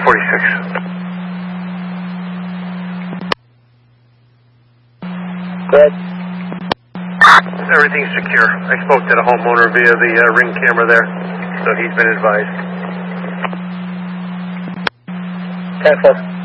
46. Good. Everything's secure. I spoke to the homeowner via the ring camera there, so he's been advised. 10-4.